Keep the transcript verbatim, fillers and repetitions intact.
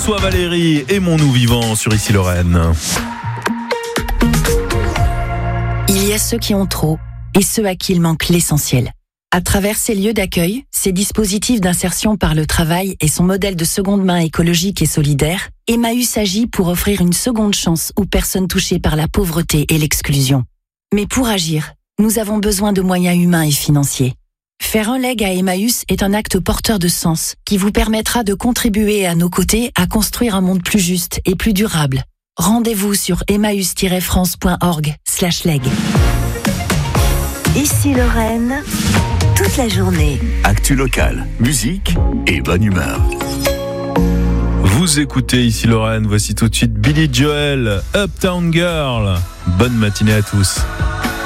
François Valéry, aimons-nous vivants sur Ici Lorraine. Il y a ceux qui ont trop et ceux à qui il manque l'essentiel. À travers ces lieux d'accueil, ces dispositifs d'insertion par le travail et son modèle de seconde main écologique et solidaire, Emmaüs agit pour offrir une seconde chance aux personnes touchées par la pauvreté et l'exclusion. Mais pour agir, nous avons besoin de moyens humains et financiers. Faire un leg à Emmaüs est un acte porteur de sens qui vous permettra de contribuer à nos côtés à construire un monde plus juste et plus durable. Rendez-vous sur emmaüs tiret france point org slash leg. Ici Lorraine, toute la journée. Actu locale, musique et bonne humeur. Vous écoutez Ici Lorraine, voici tout de suite Billy Joel, Uptown Girl. Bonne matinée à tous.